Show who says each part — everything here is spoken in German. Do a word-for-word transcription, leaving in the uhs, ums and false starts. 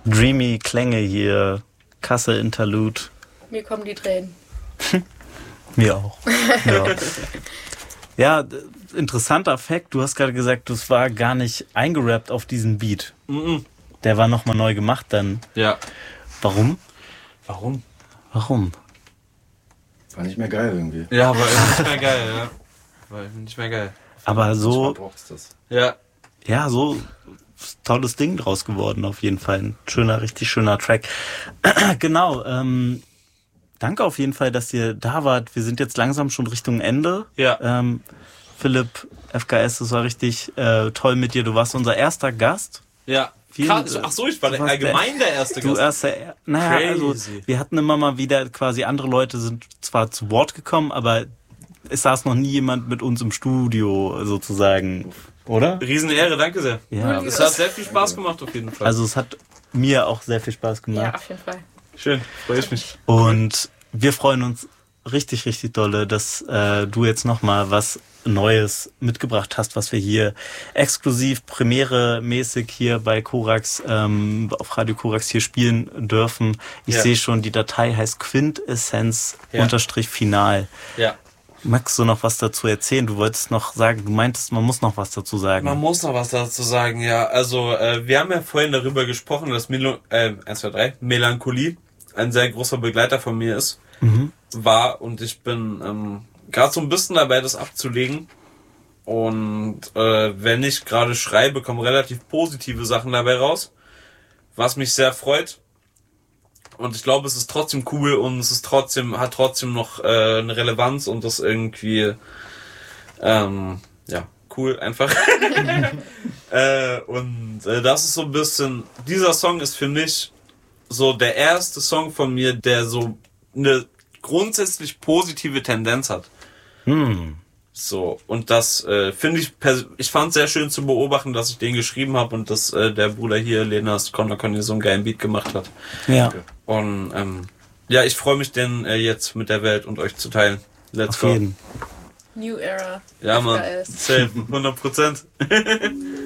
Speaker 1: dreamy Klänge hier. Kassel Interlude.
Speaker 2: Mir kommen die Tränen.
Speaker 1: Mir auch. Ja. Ja, interessanter Fakt. Du hast gerade gesagt, das war gar nicht eingerappt auf diesen Beat.
Speaker 3: Mhm.
Speaker 1: Der war nochmal neu gemacht dann.
Speaker 3: Ja.
Speaker 1: Warum?
Speaker 3: Warum?
Speaker 1: Warum?
Speaker 4: War nicht mehr geil irgendwie.
Speaker 3: Ja, war nicht mehr geil, ja. War nicht mehr geil.
Speaker 1: Aber so,
Speaker 4: braucht's das.
Speaker 3: Ja.
Speaker 1: ja, so tolles Ding draus geworden auf jeden Fall. Ein schöner, richtig schöner Track. Genau, ähm, danke auf jeden Fall, dass ihr da wart. Wir sind jetzt langsam schon Richtung Ende.
Speaker 3: Ja.
Speaker 1: Ähm, Philipp, F K S, das war richtig äh, toll mit dir. Du warst unser erster Gast.
Speaker 3: Ja.
Speaker 1: Vielen,
Speaker 3: Krass. Ach so, ich war
Speaker 1: du
Speaker 3: der,
Speaker 1: warst
Speaker 3: allgemein der, der erste
Speaker 1: Du
Speaker 3: Gast.
Speaker 1: erster, naja,
Speaker 3: Crazy.
Speaker 1: also wir hatten immer mal wieder quasi andere Leute sind zwar zu Wort gekommen, aber es saß noch nie jemand mit uns im Studio sozusagen, oder?
Speaker 3: Riesenehre, danke sehr.
Speaker 1: Ja.
Speaker 3: Es hat sehr viel Spaß gemacht auf jeden Fall.
Speaker 1: Also es hat mir auch sehr viel Spaß
Speaker 2: Ja,
Speaker 1: gemacht.
Speaker 2: auf jeden Fall.
Speaker 3: Schön, freue ich mich.
Speaker 1: Und wir freuen uns richtig, richtig dolle, dass äh, du jetzt nochmal was Neues mitgebracht hast, was wir hier exklusiv, Premiere-mäßig hier bei Korax, ähm, auf Radio Korax hier spielen dürfen. Ich
Speaker 3: Ja.
Speaker 1: sehe schon, die Datei heißt Quintessenz
Speaker 3: Ja.
Speaker 1: unterstrich Final.
Speaker 3: Ja.
Speaker 1: Magst du noch was dazu erzählen? Du wolltest noch sagen, du meintest, man muss noch was dazu sagen.
Speaker 3: Man muss noch was dazu sagen, ja. Also, äh, wir haben ja vorhin darüber gesprochen, dass Melo- äh, eins, zwei, drei, Melancholie ein sehr großer Begleiter von mir ist,
Speaker 1: Mhm.
Speaker 3: war und ich bin ähm, gerade so ein bisschen dabei, das abzulegen. Und äh, wenn ich gerade schreibe, kommen relativ positive Sachen dabei raus, was mich sehr freut. Und ich glaube, es ist trotzdem cool und es ist trotzdem, hat trotzdem noch äh, eine Relevanz und das irgendwie ähm, ja, cool einfach. äh, und äh, das ist so ein bisschen, dieser Song ist für mich so der erste Song von mir, der so eine grundsätzlich positive Tendenz hat.
Speaker 1: Hm.
Speaker 3: So, und das äh, finde ich, pers- ich fand es sehr schön zu beobachten, dass ich den geschrieben habe und dass äh, der Bruder hier, Lenas Conner, so einen geilen Beat gemacht hat.
Speaker 1: Ja,
Speaker 3: Und ähm, ja, ich freue mich, den äh, jetzt mit der Welt und euch zu teilen. Let's
Speaker 1: auf
Speaker 3: go.
Speaker 1: jeden.
Speaker 2: New Era.
Speaker 3: Ja, Mann.
Speaker 2: F K S.
Speaker 3: Safe, hundert Prozent.